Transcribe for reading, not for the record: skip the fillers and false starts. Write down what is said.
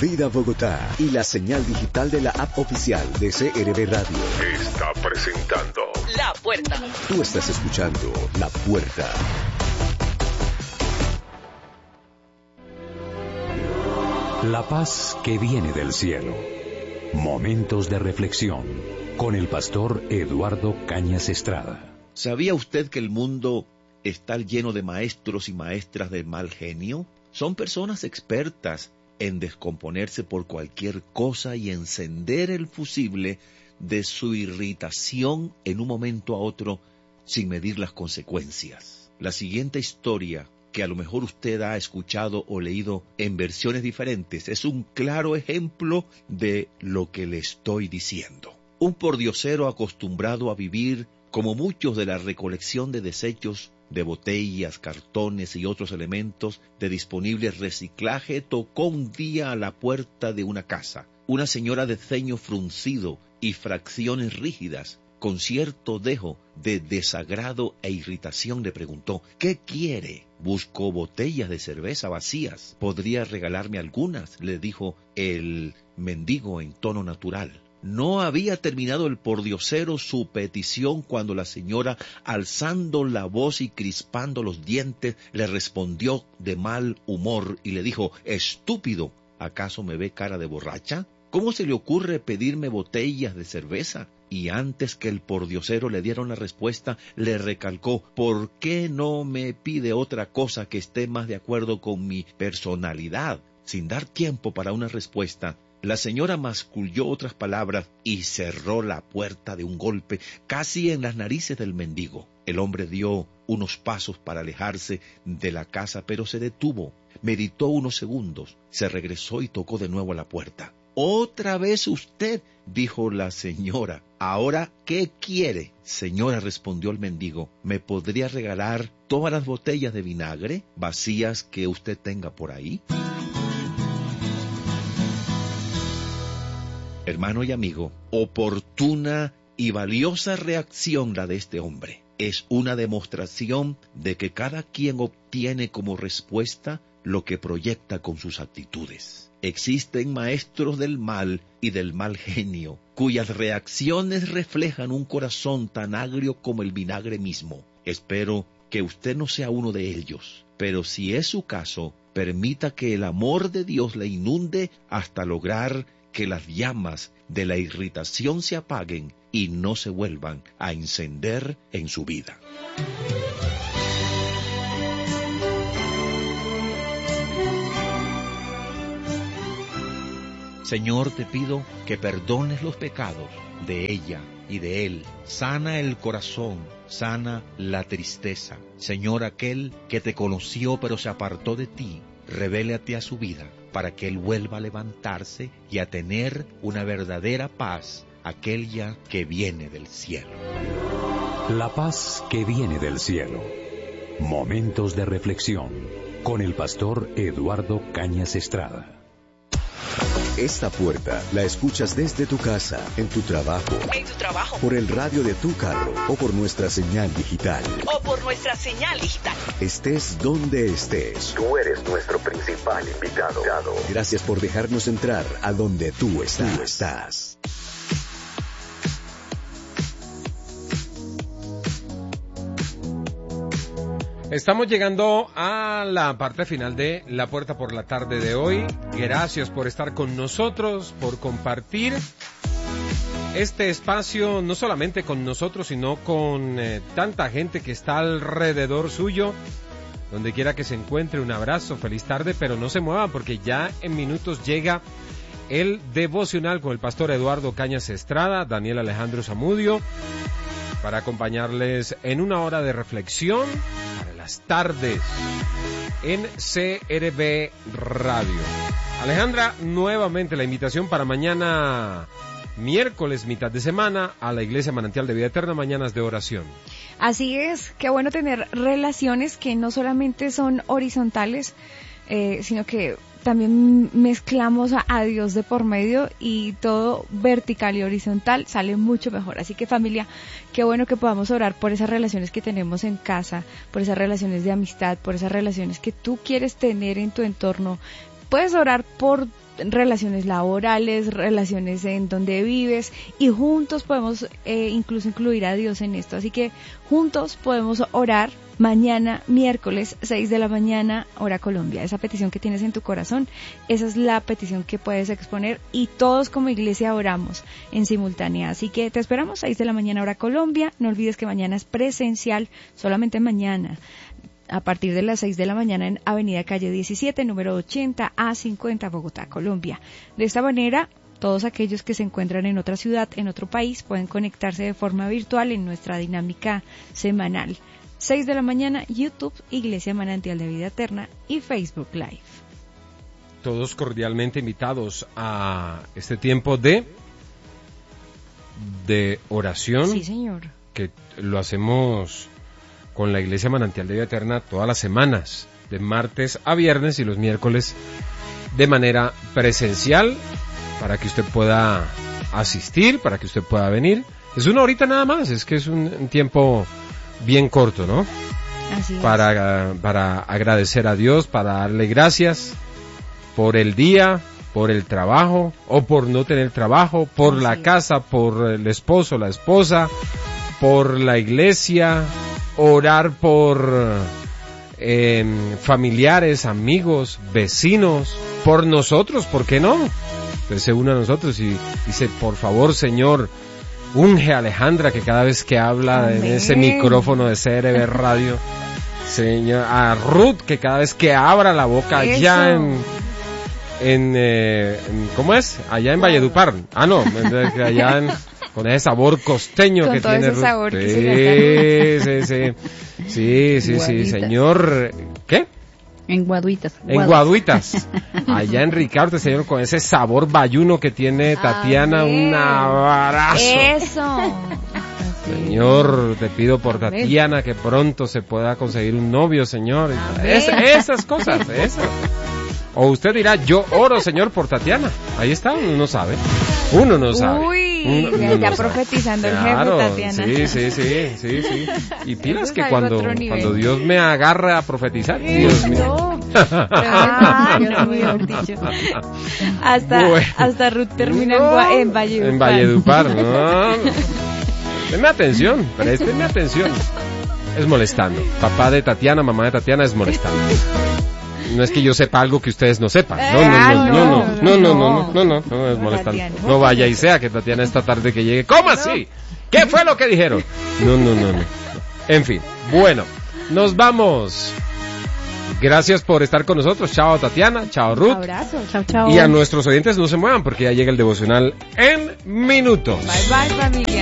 Vida Bogotá y la señal digital de la app oficial de CRB Radio. Está presentando La Puerta. Tú estás escuchando La Puerta. La paz que viene del cielo. Momentos de reflexión con el pastor Eduardo Cañas Estrada. ¿Sabía usted que el mundo está lleno de maestros y maestras de mal genio? Son personas expertas en descomponerse por cualquier cosa y encender el fusible de su irritación en un momento a otro sin medir las consecuencias. La siguiente historia, que a lo mejor usted ha escuchado o leído en versiones diferentes, es un claro ejemplo de lo que le estoy diciendo. Un pordiosero acostumbrado a vivir como muchos de la recolección de desechos de botellas, cartones y otros elementos de disponible reciclaje, tocó un día a la puerta de una casa. Una señora de ceño fruncido y facciones rígidas, con cierto dejo de desagrado e irritación, le preguntó: ¿qué quiere? Busco botellas de cerveza vacías. ¿Podría regalarme algunas?, le dijo el mendigo en tono natural. No había terminado el pordiosero su petición cuando la señora, alzando la voz y crispando los dientes, le respondió de mal humor y le dijo: «Estúpido, ¿acaso me ve cara de borracha? ¿Cómo se le ocurre pedirme botellas de cerveza?». Y antes que el pordiosero le diera una respuesta, le recalcó: «¿Por qué no me pide otra cosa que esté más de acuerdo con mi personalidad?». Sin dar tiempo para una respuesta, la señora masculló otras palabras y cerró la puerta de un golpe, casi en las narices del mendigo. El hombre dio unos pasos para alejarse de la casa, pero se detuvo. Meditó unos segundos, se regresó y tocó de nuevo a la puerta. «¿Otra vez usted?», dijo la señora. «¿Ahora qué quiere?». «Señora», respondió el mendigo, «¿me podría regalar todas las botellas de vinagre vacías que usted tenga por ahí?». Hermano y amigo, oportuna y valiosa reacción la de este hombre. Es una demostración de que cada quien obtiene como respuesta lo que proyecta con sus actitudes. Existen maestros del mal y del mal genio, cuyas reacciones reflejan un corazón tan agrio como el vinagre mismo. Espero que usted no sea uno de ellos, pero si es su caso, permita que el amor de Dios le inunde hasta lograr que las llamas de la irritación se apaguen y no se vuelvan a encender en su vida. Señor, te pido que perdones los pecados de ella y de él. Sana el corazón, sana la tristeza. Señor, aquel que te conoció pero se apartó de ti, revélate a su vida para que él vuelva a levantarse y a tener una verdadera paz, aquella que viene del cielo. La paz que viene del cielo. Momentos de reflexión con el pastor Eduardo Cañas Estrada. Esta puerta la escuchas desde tu casa, en tu trabajo, por el radio de tu carro o por nuestra señal digital. Estés donde estés, Tú eres nuestro principal invitado. gracias por dejarnos entrar a donde tú estás. Estamos llegando a la parte final de La Puerta por la tarde de hoy. Gracias por estar con nosotros, por compartir este espacio, no solamente con nosotros, sino con tanta gente que está alrededor suyo. Donde quiera que se encuentre, un abrazo, feliz tarde, pero no se muevan porque ya en minutos llega el devocional con el pastor Eduardo Cañas Estrada, Daniel Alejandro Zamudio, para acompañarles en una hora de reflexión para las tardes en CRB Radio. Alejandra, nuevamente la invitación para mañana miércoles, mitad de semana, a la Iglesia Manantial de Vida Eterna, mañanas de oración. Así es, qué bueno tener relaciones que no solamente son horizontales, sino que también mezclamos a Dios de por medio y todo vertical y horizontal sale mucho mejor. Así que familia, qué bueno que podamos orar por esas relaciones que tenemos en casa, por esas relaciones de amistad, por esas relaciones que tú quieres tener en tu entorno puedes orar por relaciones laborales, relaciones en donde vives, y juntos podemos incluso incluir a Dios en esto. Así que juntos podemos orar mañana, miércoles, 6 de la mañana, hora Colombia. Esa petición que tienes en tu corazón, esa es la petición que puedes exponer, y todos como iglesia oramos en simultánea. Así que te esperamos 6 de la mañana, hora Colombia. No olvides que mañana es presencial, solamente mañana, a partir de las 6 de la mañana en Avenida Calle 17, número 80 A50, Bogotá, Colombia. De esta manera, todos aquellos que se encuentran en otra ciudad, en otro país, pueden conectarse de forma virtual en nuestra dinámica semanal. 6 de la mañana, YouTube, Iglesia Manantial de Vida Eterna, y Facebook Live. Todos cordialmente invitados a este tiempo de oración. Sí, señor. Que lo hacemos con la Iglesia Manantial de Vida Eterna todas las semanas, de martes a viernes, y los miércoles de manera presencial, para que usted pueda asistir, para que usted pueda venir. Es una horita nada más, es que es un tiempo bien corto, ¿no? Así es. Para agradecer a Dios, para darle gracias por el día, por el trabajo, o por no tener trabajo, por la casa, por el esposo, la esposa, por la iglesia, orar por familiares, amigos, vecinos, por nosotros, ¿por qué no? Usted se une a nosotros y dice, por favor, Señor, unge a Alejandra, que cada vez que habla en ese micrófono de CRB Radio, Señor, a Ruth, que cada vez que abra la boca allá en ¿cómo es? Allá en Valledupar. Ah, no, allá con ese sabor costeño con que todo tiene ese Ruth. sabor que Sí, señor. ¿Qué? En Guaduitas. En Guaduitas. Allá en Ricardo, señor, con ese sabor bayuno que tiene Tatiana, un abrazo. Eso. Señor, te pido por Tatiana que pronto se pueda conseguir un novio, señor. Esas cosas, esas. O usted dirá, yo oro, Señor, por Tatiana. Ahí está, uno no sabe. Uy, ya profetizando el jefe, Tatiana. Sí. Y pilas que cuando Dios me agarra a profetizar, Dios mío. No, mejor dicho. Hasta Ruth termina en Valledupar. En Valledupar, no. Présteme atención. Es molestando. Papá de Tatiana, mamá de Tatiana, es molestando. No es que yo sepa algo que ustedes no sepan. No, es molestando. No vaya y sea que Tatiana esta tarde que llegue. ¿Cómo así? ¿Qué fue lo que dijeron? No. En fin, bueno, nos vamos. Gracias por estar con nosotros. Chao Tatiana, chao Ruth. Abrazo. Chao. Y a nuestros oyentes no se muevan porque ya llega el devocional en minutos. Bye, familia.